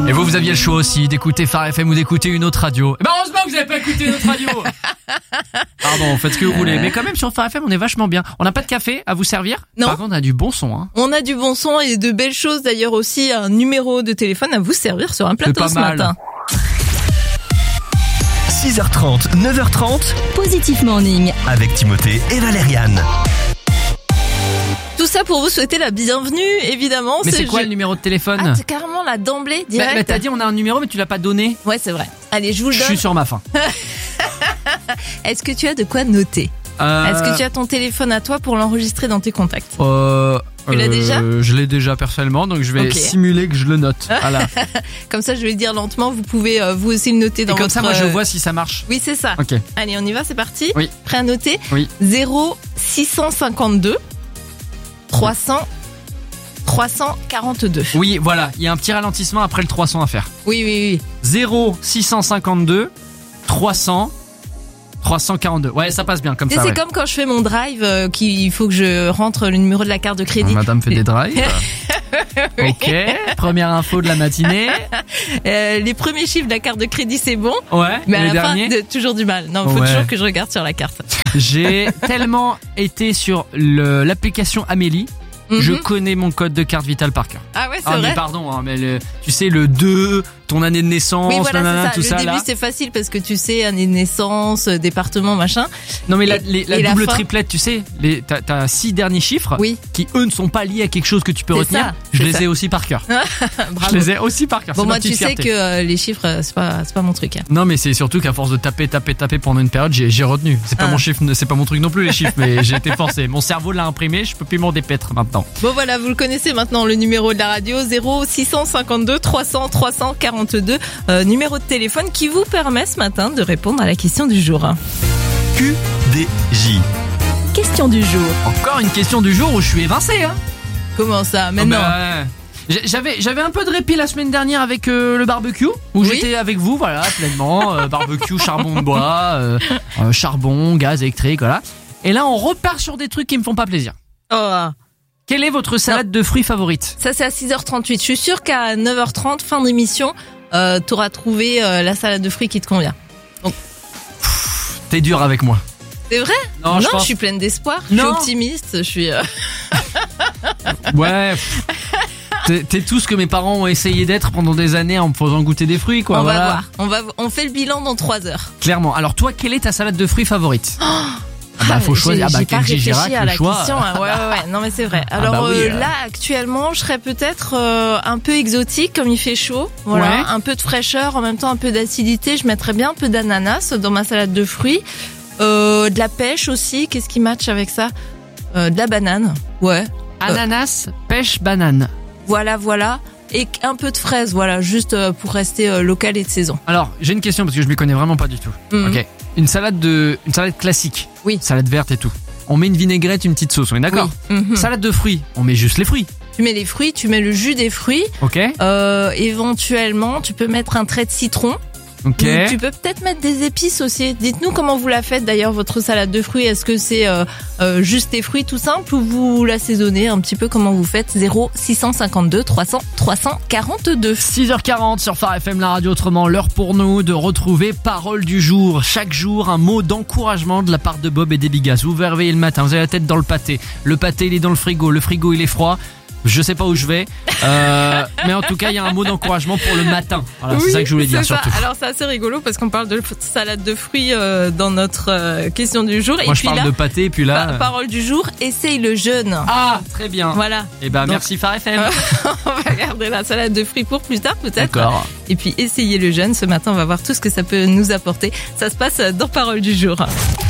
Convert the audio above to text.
Et vous aviez le choix aussi d'écouter Phare FM ou d'écouter une autre radio. Et heureusement que vous n'avez pas écouté une autre radio. Pardon, faites ce que vous voulez. Mais quand même, sur Phare FM, on est vachement bien. On n'a pas de café à vous servir. Non. Par contre, on a du bon son. Hein. On a du bon son et de belles choses. D'ailleurs aussi, un numéro de téléphone à vous servir sur un plateau ce matin. 6h30, 9h30. Positif Morning. Avec Timothée et Valériane. Tout ça pour vous souhaiter la bienvenue, évidemment. Mais c'est quoi le numéro de téléphone? Ah, c'est carrément là, d'emblée, direct. Bah, t'as dit on a un numéro, mais tu l'as pas donné. Ouais, c'est vrai. Allez, je vous le donne. Je suis sur ma faim. Est-ce que tu as de quoi noter? Est-ce que tu as ton téléphone à toi pour l'enregistrer dans tes contacts? Tu l'as déjà? Je l'ai déjà personnellement, donc je vais simuler que je le note. Voilà. Comme ça, je vais le dire lentement. Vous pouvez vous aussi le noter dans votre... Et comme ça, moi, je vois si ça marche. Oui, c'est ça. Ok. Allez, on y va, c'est parti. Oui. Prêt à noter? Oui. 0652 342. Oui, voilà. Il y a un petit ralentissement après le 300 à faire. Oui. 0652 342. Ouais, ça passe bien comme ça. C'est comme quand je fais mon drive, il faut que je rentre le numéro de la carte de crédit. Madame fait des drives. Oui. Ok, première info de la matinée. Les premiers chiffres de la carte de crédit, c'est bon. Ouais, mais à les la derniers fin, toujours du mal. Non, il faut toujours que je regarde sur la carte. J'ai tellement été sur l'application Amélie. Je connais mon code de carte vitale par cœur. Ah ouais, c'est vrai. Mais pardon, hein, mais tu sais le 2, ton année de naissance, oui, voilà, nanana, tout le ça. Le début là. c'est facile parce que tu sais année de naissance, département, machin. Non mais la double fin... triplette, tu sais, t'as 6 derniers chiffres qui eux ne sont pas liés à quelque chose que tu peux retenir. Ça, je les ai aussi par cœur. Bravo. Je les ai aussi par cœur. Bon moi tu sais que les chiffres c'est pas mon truc. Hein. Non mais c'est surtout qu'à force de taper pendant une période, j'ai retenu. C'est pas mon chiffre, c'est pas mon truc non plus les chiffres, mais j'ai été forcé. Mon cerveau l'a imprimé, je peux plus m'en dépêtre maintenant. Bon voilà, vous le connaissez maintenant le numéro de la radio 0652 342. Numéro de téléphone qui vous permet ce matin de répondre à la question du jour. QDJ. Question du jour. Encore une question du jour où je suis évincé. Hein. Comment ça? Maintenant J'avais un peu de répit la semaine dernière avec le barbecue où j'étais avec vous, voilà, pleinement. Barbecue, charbon de bois, charbon, gaz électrique, voilà. Et là, on repart sur des trucs qui me font pas plaisir. Oh. Quelle est votre salade de fruits favorite? Ça, c'est à 6h38. Je suis sûre qu'à 9h30, fin d'émission, t'auras trouvé la salade de fruits qui te convient. Donc... T'es dur avec moi. C'est vrai? Non, je suis pleine d'espoir. Je suis optimiste. Je suis. Ouais. T'es tout ce que mes parents ont essayé d'être pendant des années en me faisant goûter des fruits, quoi. On va voir. On fait le bilan dans 3 heures. Clairement. Alors toi, quelle est ta salade de fruits favorite? Faut choisir. J'ai pas Kenji réfléchi Girac, à la choix. question. Ouais. Non mais c'est vrai. Alors là, actuellement, je serais peut-être un peu exotique comme il fait chaud. Voilà, ouais. Un peu de fraîcheur, en même temps un peu d'acidité. Je mettrais bien un peu d'ananas dans ma salade de fruits. De la pêche aussi. Qu'est-ce qui match avec ça? De la banane. Ouais. Ananas, pêche, banane. Voilà. Et un peu de fraises, voilà, juste pour rester local et de saison. Alors, j'ai une question parce que je m'y connais vraiment pas du tout. Ok. Une salade classique. Oui. Salade verte et tout. On met une vinaigrette, une petite sauce, on est d'accord? Oui. Salade de fruits, on met juste les fruits. Tu mets les fruits, tu mets le jus des fruits. Ok. Éventuellement, tu peux mettre un trait de citron. Ok. Tu peux peut-être mettre des épices aussi. Dites-nous comment vous la faites d'ailleurs, votre salade de fruits. Est-ce que c'est juste des fruits tout simple ou vous l'assaisonnez un petit peu? Comment vous faites? 0652 342. 6h40 sur Phare FM, la radio. Autrement, l'heure pour nous de retrouver Parole du jour. Chaque jour, un mot d'encouragement de la part de Bob et des Bigas. Vous vous réveillez le matin, vous avez la tête dans le pâté. Le pâté, il est dans le frigo il est froid. Je sais pas où je vais, mais en tout cas il y a un mot d'encouragement pour le matin. Voilà, oui, c'est ça que je voulais dire surtout. Alors c'est assez rigolo parce qu'on parle de salade de fruits dans notre question du jour. Moi et je parle de pâté et puis là... Parole du jour, essaye le jeûne. Ah très bien. Voilà. Et ben merci Phare FM. On va garder la salade de fruits pour plus tard peut-être. D'accord. Et puis essayer le jeûne, ce matin on va voir tout ce que ça peut nous apporter. Ça se passe dans Parole du jour.